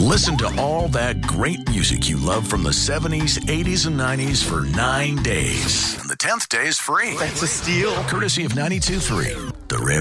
Listen to all that great music you love from the 70s, 80s, and 90s for 9 days. And the 10th day is free. That's a steal. Courtesy of 92.3.